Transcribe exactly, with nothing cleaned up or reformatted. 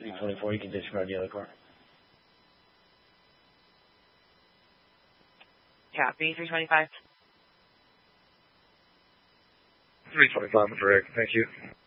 three twenty-four, you can disregard the other car. Copy, three twenty-five. three twenty-five, Rick. Thank you.